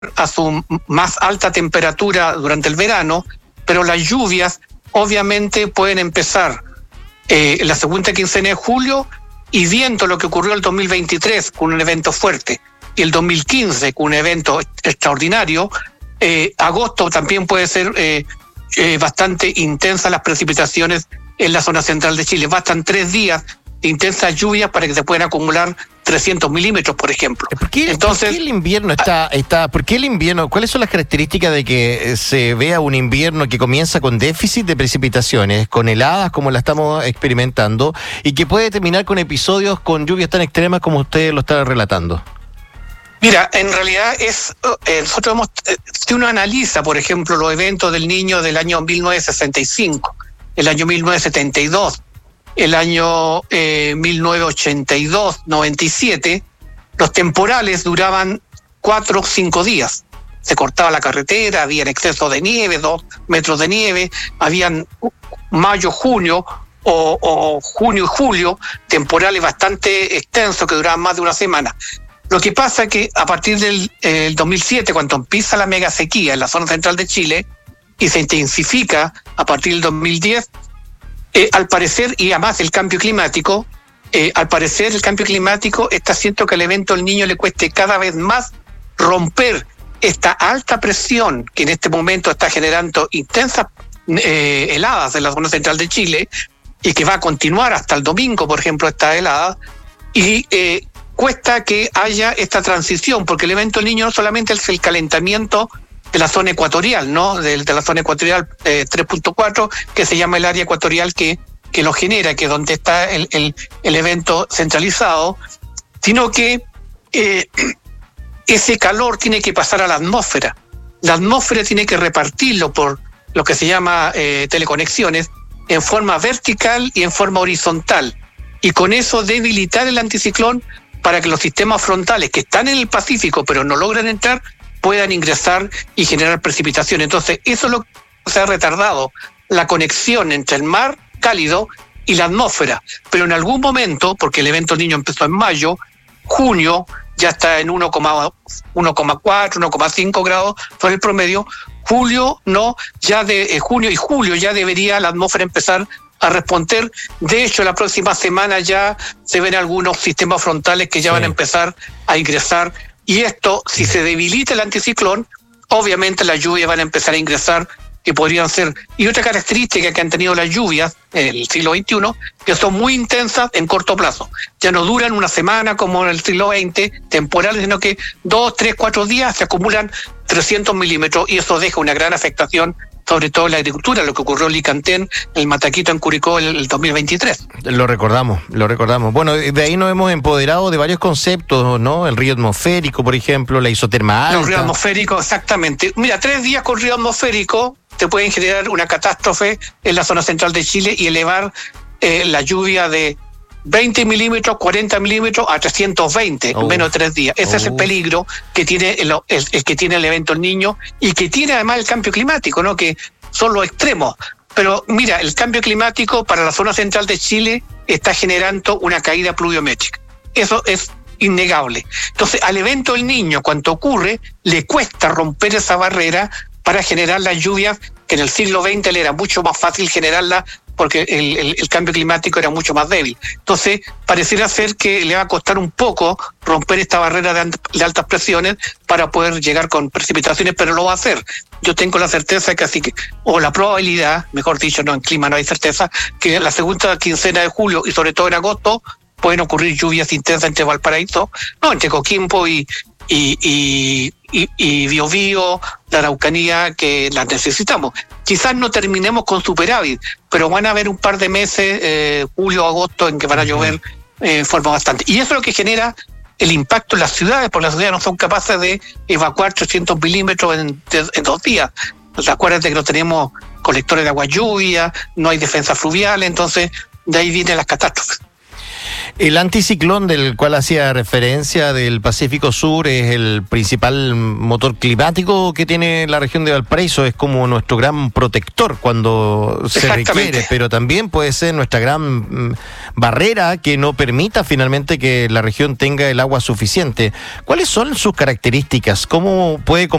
a su más alta temperatura durante el verano, pero las lluvias obviamente pueden empezar en la segunda quincena de julio, y viendo lo que ocurrió el 2023 con un evento fuerte y el 2015 con un evento extraordinario, agosto también puede ser bastante intensa las precipitaciones en la zona central de Chile. Bastan 3 días de intensas lluvias para que se puedan acumular 300 milímetros, por ejemplo. ¿Por qué el invierno ¿por qué el invierno? ¿Cuáles son las características de que se vea un invierno que comienza con déficit de precipitaciones, con heladas como la estamos experimentando, y que puede terminar con episodios con lluvias tan extremas como usted lo está relatando? Mira, en realidad si uno analiza, por ejemplo, los eventos del Niño del año 1965, el año 1972, el año 1982, 97, los temporales duraban 4 o 5 días. Se cortaba la carretera, había exceso de nieve, 2 metros de nieve, habían mayo, junio o junio y julio, temporales bastante extensos que duraban más de una semana. Lo que pasa es que a partir del 2007, cuando empieza la mega sequía en la zona central de Chile y se intensifica a partir del 2010, al parecer, y además el cambio climático, está haciendo que al evento del Niño le cueste cada vez más romper esta alta presión que en este momento está generando intensas heladas en la zona central de Chile, y que va a continuar hasta el domingo, por ejemplo, esta helada, y cuesta que haya esta transición, porque el evento del Niño no solamente es el calentamiento de la zona ecuatorial, ¿no? De la zona ecuatorial 3.4, que se llama el área ecuatorial que lo genera, que es donde está el evento centralizado, sino que ese calor tiene que pasar a la atmósfera. La atmósfera tiene que repartirlo por lo que se llama teleconexiones en forma vertical y en forma horizontal, y con eso debilitar el anticiclón para que los sistemas frontales que están en el Pacífico pero no logran entrar puedan ingresar y generar precipitación. Entonces, eso es lo que se ha retardado, la conexión entre el mar cálido y la atmósfera. Pero en algún momento, porque el evento Niño empezó en mayo, junio ya está en 1,4, 1,5 grados sobre el promedio, julio no, ya de junio y julio ya debería la atmósfera empezar a responder. De hecho, la próxima semana ya se ven algunos sistemas frontales que ya van a empezar a ingresar, y esto, si se debilita el anticiclón, obviamente las lluvias van a empezar a ingresar, que podrían ser. Y otra característica que han tenido las lluvias en el siglo XXI, que son muy intensas en corto plazo. Ya no duran una semana como en el siglo XX, temporales, sino que 2, 3, 4 días se acumulan 300 milímetros, y eso deja una gran afectación, sobre todo en la agricultura, lo que ocurrió en Licantén, el Mataquito en Curicó el 2023. Lo recordamos. Bueno, de ahí nos hemos empoderado de varios conceptos, ¿no? El río atmosférico, por ejemplo, la isoterma alta. El río atmosférico, exactamente. Mira, 3 días con río atmosférico te pueden generar una catástrofe en la zona central de Chile y elevar la lluvia de 20 milímetros, 40 milímetros a 320 en menos de 3 días. Ese es el peligro que tiene el que tiene el evento El Niño, y que tiene además el cambio climático, ¿no? Que son los extremos. Pero mira, el cambio climático para la zona central de Chile está generando una caída pluviométrica. Eso es innegable. Entonces, al evento El Niño, cuando ocurre, le cuesta romper esa barrera para generar las lluvias que en el siglo XX le era mucho más fácil generarlas, porque el cambio climático era mucho más débil. Entonces, pareciera ser que le va a costar un poco romper esta barrera de altas presiones para poder llegar con precipitaciones, pero lo va a hacer. Yo tengo la certeza o la probabilidad, mejor dicho, no, en clima no hay certeza, que en la segunda quincena de julio y sobre todo en agosto pueden ocurrir lluvias intensas entre Valparaíso, entre Coquimbo y Biobío, la Araucanía, que las necesitamos. Quizás no terminemos con superávit, pero van a haber un par de meses, julio, agosto, en que van a llover en forma bastante. Y eso es lo que genera el impacto en las ciudades, porque las ciudades no son capaces de evacuar 300 milímetros en 2 días. Acuérdate que no tenemos colectores de agua lluvia, no hay defensa fluvial, entonces de ahí vienen las catástrofes. El anticiclón del cual hacía referencia del Pacífico Sur es el principal motor climático que tiene la región de Valparaíso, es como nuestro gran protector cuando se requiere, pero también puede ser nuestra gran barrera que no permita finalmente que la región tenga el agua suficiente. ¿Cuáles son sus características? ¿Cómo puede